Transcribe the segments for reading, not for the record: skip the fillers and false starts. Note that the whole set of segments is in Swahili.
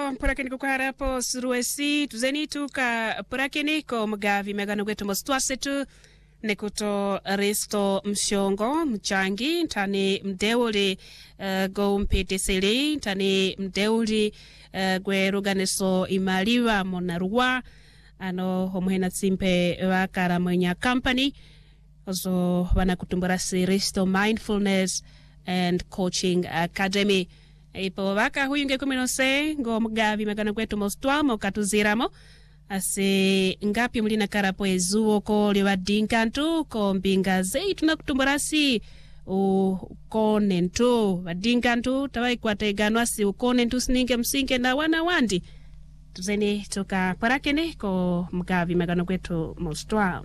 Porakeni kukwara po suruesi tuzeni tuka porakeni ko magavi megano gwetu mostwasetu nekuto Risto Mshongo mchangi tani mdeuli go mpeteseli tani mdeuli gwe ruganiso imaliwa monarua ano homuhena tsimpe wakara mwenya company ozo wana kutumbura si Risto Mindfulness and Coaching Academy. Ipo waka huyunge kuminose ngo magavi megano gwetu mostwamo katuziramo ase ngapi mulina karapo ezuo ko lewa dinkantu ko mbinga zeitu na kutumburasi ukonentu wadinkantu tawai kwa teganwa si ukonentu sininge msinge na wana wandi tuzeni toka parakene ko mgavi megano kwetu mostwa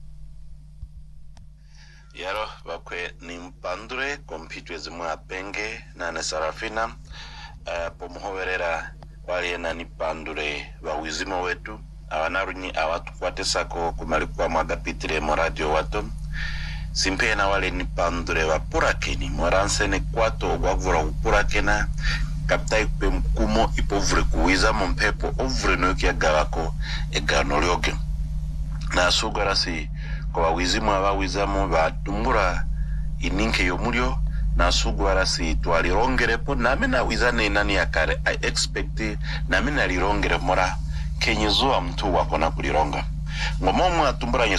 yaro bakwe ni mpandure kompitwezi mwa penge na ne Sarafina pomuhoverera wali na nipandure wawizimo wetu awanarunyi awatukwatesako kumalikuwa mwagapitire mo radio watu simpe na wale nipandure wa purakeni moransene kwato wavura upurakena kaptai kupe mkumo ipovure kuwiza mpepo ovure nukia gawako eganolioge na sugarasi kwa wawizimo awawizamo watumbura ininke yomulio na sugarasi tualirongerepo nami na wizane nani yakare I expect nami na lirongere mora kenyezua mtu wakona kulironga ngomomu atumbura